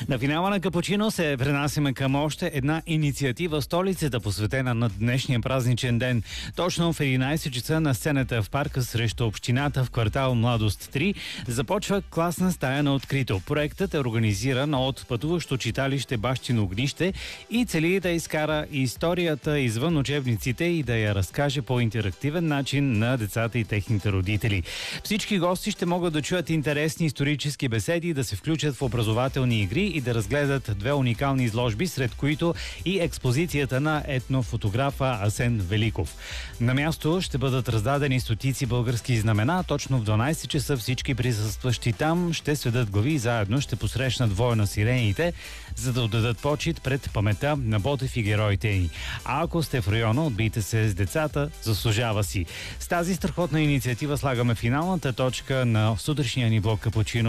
На финала на Капучино се пренасяме към още една инициатива в столицата, посветена на днешния празничен ден. Точно в 11 часа на сцената в парка срещу общината в квартал Младост 3 започва класна стая на открито. Проектът е организиран от пътуващо читалище Бащино огнище и цели да изкара историята извън учебниците и да я разкаже по интерактивен начин на децата и техните родители. Всички гости ще могат да чуят интересни исторически беседи, да се включат в образователни игри и да разгледат две уникални изложби, сред които и експозицията на етнофотографа Асен Великов. На място ще бъдат раздадени стотици български знамена. Точно в 12 часа всички присъстващи там ще сведат глави и заедно ще посрещнат воя на сирените, за да отдадат почит пред паметта на Ботев и героите ни. А ако сте в района, отбийте се с децата, заслужава си. С тази страхотна инициатива слагаме финалната точка на сутрешния ни блок Капучино.